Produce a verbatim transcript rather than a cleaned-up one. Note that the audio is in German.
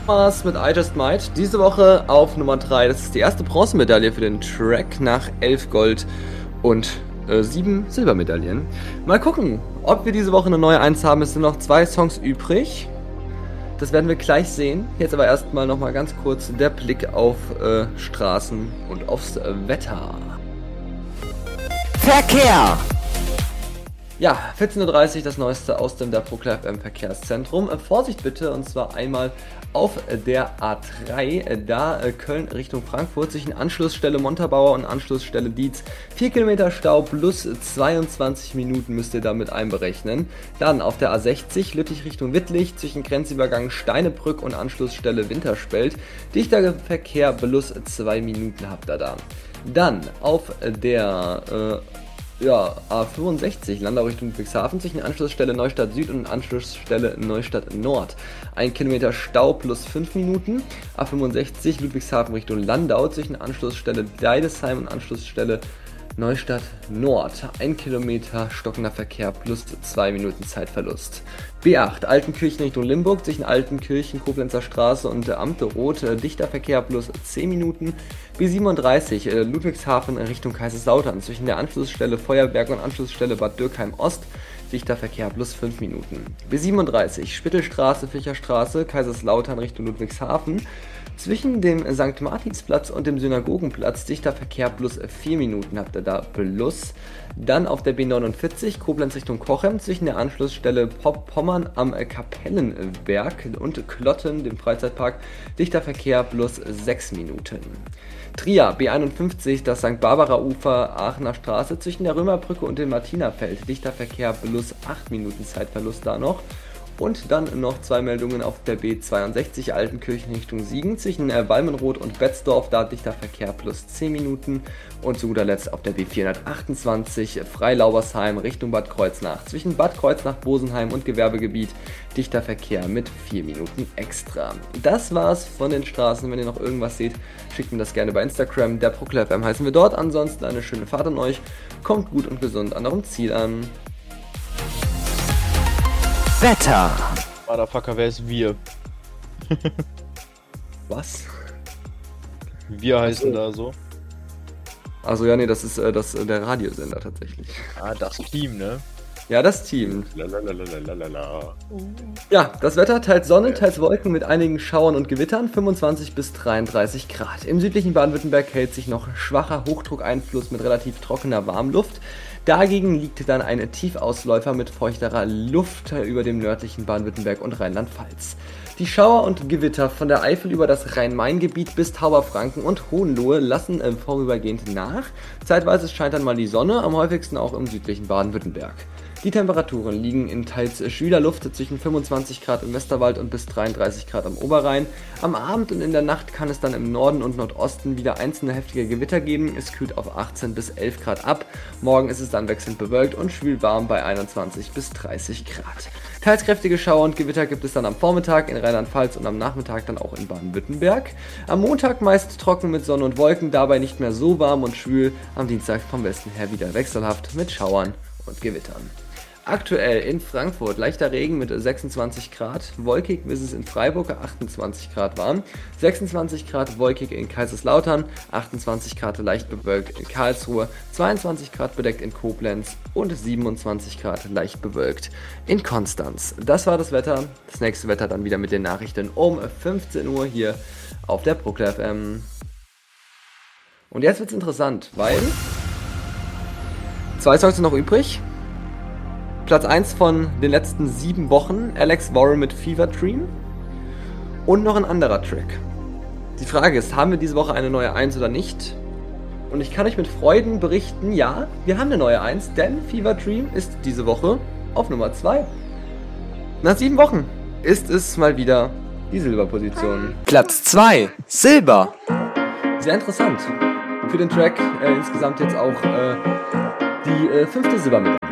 Was mit I Just Might. Diese Woche auf Nummer drei. Das ist die erste Bronzemedaille für den Track nach elf Gold und äh, sieben Silbermedaillen. Mal gucken, ob wir diese Woche eine neue eins haben. Es sind noch zwei Songs übrig. Das werden wir gleich sehen. Jetzt aber erstmal nochmal ganz kurz der Blick auf äh, Straßen und aufs äh, Wetter. Verkehr! Ja, vierzehn Uhr dreißig, das Neueste aus dem Dapro F M Verkehrszentrum. Äh, Vorsicht bitte, und zwar einmal auf der A drei, äh, da äh, Köln Richtung Frankfurt, zwischen Anschlussstelle Montabaur und Anschlussstelle Dietz. vier Kilometer Stau plus zweiundzwanzig Minuten müsst ihr damit einberechnen. Dann auf der A sechzig, Lüttich Richtung Wittlich, zwischen Grenzübergang Steinebrück und Anschlussstelle Winterspelt. Dichter Verkehr plus zwei Minuten habt ihr da. Dann auf der äh, Ja, A fünfundsechzig, Landau Richtung Ludwigshafen, zwischen Anschlussstelle Neustadt Süd und Anschlussstelle Neustadt Nord. ein Kilometer Stau plus fünf Minuten. A fünfundsechzig, Ludwigshafen Richtung Landau, zwischen Anschlussstelle Deidesheim und Anschlussstelle Neustadt Nord. ein Kilometer stockender Verkehr plus zwei Minuten Zeitverlust. B acht, Altenkirchen Richtung Limburg, zwischen Altenkirchen, Koblenzer Straße und Amte-Rot, äh, dichter Verkehr plus zehn Minuten. B siebenunddreißig, äh, Ludwigshafen Richtung Kaiserslautern, zwischen der Anschlussstelle Feuerberg und Anschlussstelle Bad Dürkheim Ost, dichter Verkehr plus fünf Minuten. B siebenunddreißig, Spittelstraße, Fischerstraße, Kaiserslautern Richtung Ludwigshafen, zwischen dem Sankt Martinsplatz und dem Synagogenplatz, dichter Verkehr plus vier Minuten habt ihr da plus. Dann auf der B neunundvierzig, Koblenz Richtung Cochem, zwischen der Anschlussstelle Pop Pommern am Kapellenberg und Klotten, dem Freizeitpark, dichter Verkehr plus sechs Minuten. Trier, B einundfünfzig, das Sankt Barbara Ufer, Aachener Straße, zwischen der Römerbrücke und dem Martinerfeld, dichter Verkehr plus acht Minuten Zeitverlust da noch. Und dann noch zwei Meldungen auf der B zweiundsechzig, Altenkirchen Richtung Siegen, zwischen äh, Walmenroth und Betzdorf, da dichter Verkehr plus zehn Minuten. Und zu guter Letzt auf der B vierhundertachtundzwanzig, Freilaubersheim Richtung Bad Kreuznach, zwischen Bad Kreuznach, Bosenheim und Gewerbegebiet, dichter Verkehr mit vier Minuten extra. Das war's von den Straßen. Wenn ihr noch irgendwas seht, schickt mir das gerne bei Instagram. Der Pro F M heißen wir dort. Ansonsten eine schöne Fahrt an euch. Kommt gut und gesund an eurem Ziel an. Wetter. Motherfucker, wer ist wir? Was? Wir heißen da so. Also ja, nee, das ist äh, das, äh, der Radiosender tatsächlich. Ah, das Team, ne? Ja, das Team. Lalalala. Ja, das Wetter teils Sonne, teils Wolken mit einigen Schauern und Gewittern, fünfundzwanzig bis dreiunddreißig Grad. Im südlichen Baden-Württemberg hält sich noch schwacher Hochdruckeinfluss mit relativ trockener Warmluft. Dagegen liegt dann ein Tiefausläufer mit feuchterer Luft über dem nördlichen Baden-Württemberg und Rheinland-Pfalz. Die Schauer und Gewitter von der Eifel über das Rhein-Main-Gebiet bis Tauberfranken und Hohenlohe lassen äh, vorübergehend nach. Zeitweise scheint dann mal die Sonne, am häufigsten auch im südlichen Baden-Württemberg. Die Temperaturen liegen in teils schwüler Luft zwischen fünfundzwanzig Grad im Westerwald und bis dreiunddreißig Grad am Oberrhein. Am Abend und in der Nacht kann es dann im Norden und Nordosten wieder einzelne heftige Gewitter geben. Es kühlt auf achtzehn bis elf Grad ab. Morgen ist es dann wechselnd bewölkt und schwül warm bei einundzwanzig bis dreißig Grad. Teils kräftige Schauer und Gewitter gibt es dann am Vormittag in Rheinland-Pfalz und am Nachmittag dann auch in Baden-Württemberg. Am Montag meist trocken mit Sonne und Wolken, dabei nicht mehr so warm und schwül. Am Dienstag vom Westen her wieder wechselhaft mit Schauern und Gewittern. Aktuell in Frankfurt leichter Regen mit sechsundzwanzig Grad, wolkig bis es in Freiburg achtundzwanzig Grad warm, sechsundzwanzig Grad wolkig in Kaiserslautern, achtundzwanzig Grad leicht bewölkt in Karlsruhe, zweiundzwanzig Grad bedeckt in Koblenz und siebenundzwanzig Grad leicht bewölkt in Konstanz. Das war das Wetter. Das nächste Wetter dann wieder mit den Nachrichten um fünfzehn Uhr hier auf der Pro F M. Und jetzt wird's interessant, weil zwei Songs sind noch übrig. Platz eins von den letzten sieben Wochen, Alex Warren mit Fever Dream. Und noch ein anderer Track. Die Frage ist, haben wir diese Woche eine neue eins oder nicht? Und ich kann euch mit Freuden berichten, ja, wir haben eine neue eins, denn Fever Dream ist diese Woche auf Nummer zwei. Nach sieben Wochen ist es mal wieder die Silberposition. Platz zwei. Silber. Sehr interessant. Für den Track äh, insgesamt jetzt auch äh, die äh, fünfte Silbermedaille.